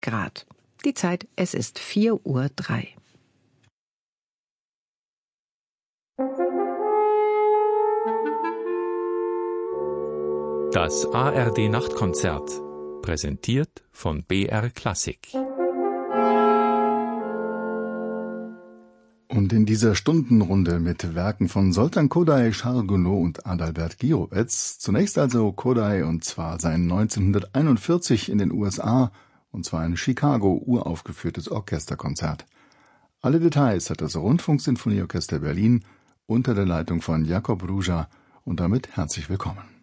Grad. Die Zeit, es ist 4:03 Uhr. Das ARD-Nachtkonzert, präsentiert von BR Klassik. Und in dieser Stundenrunde mit Werken von Zoltán Kodály, Charles Gounod und Adalbert Gijowecz, zunächst also Kodály, und zwar sein 1941 in den USA, und zwar in Chicago, uraufgeführtes Orchesterkonzert. Alle Details hat das Rundfunksinfonieorchester Berlin unter der Leitung von Jakob Ruja, und damit herzlich willkommen.